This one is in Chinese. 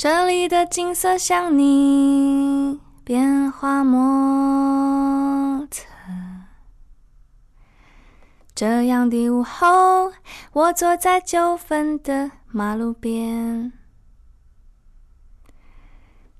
这里的景色像你变化莫测，这样的午后，我坐在9分的马路边，